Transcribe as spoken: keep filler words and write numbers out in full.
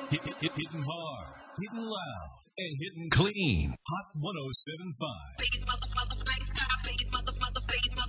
Hit, hit, hit, hitting hard, hitting loud, and hitting clean. Hot one oh seven point five.